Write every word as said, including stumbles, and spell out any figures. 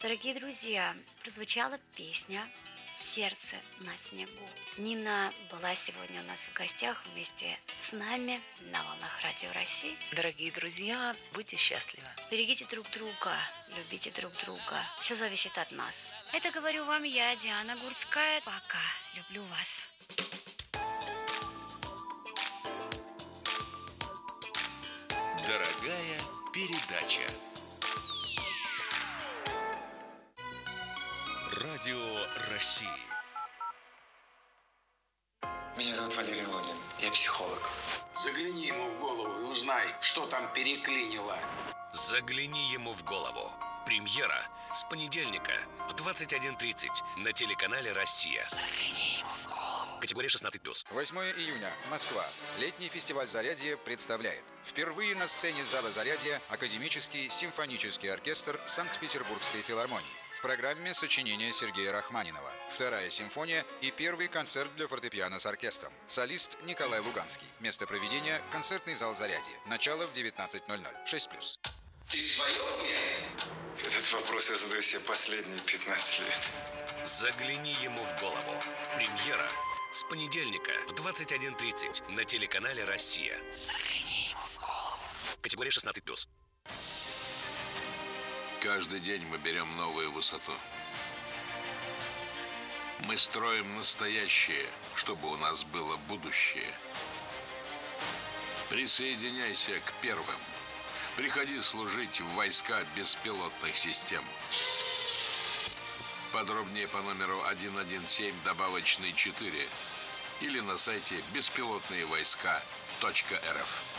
Дорогие друзья, прозвучала песня «Сердце на снегу». Нина была сегодня у нас в гостях вместе с нами на волнах Радио России. Дорогие друзья, будьте счастливы. Берегите друг друга, любите друг друга. Все зависит от нас. Это говорю вам я, Диана Гурцкая. Пока. Люблю вас. Дорогая передача. Радио России. Меня зовут Валерий Лунин. Я психолог. Загляни ему в голову и узнай, что там переклинило. Загляни ему в голову. Премьера с понедельника в двадцать один тридцать на телеканале «Россия». Загляни ему в голову. Категория шестнадцать плюс. восьмое июня. Москва. Летний фестиваль «Зарядье» представляет. Впервые на сцене зала «Зарядье» Академический симфонический оркестр Санкт-Петербургской филармонии. В программе сочинения Сергея Рахманинова. Вторая симфония и первый концерт для фортепиано с оркестром. Солист Николай Луганский. Место проведения – концертный зал «Зарядье». Начало в девятнадцать ноль ноль. шесть плюс. Ты в своем уме? Этот вопрос я задаю себе последние пятнадцать лет. Загляни ему в голову. Премьера с понедельника в двадцать один тридцать на телеканале «Россия». Загляни ему в голову. Категория шестнадцать плюс. Каждый день мы берем новую высоту. Мы строим настоящее, чтобы у нас было будущее. Присоединяйся к первым. Приходи служить в войска беспилотных систем. Подробнее по номеру один один семь добавочный четыре или на сайте беспилотные войска точка эр эф.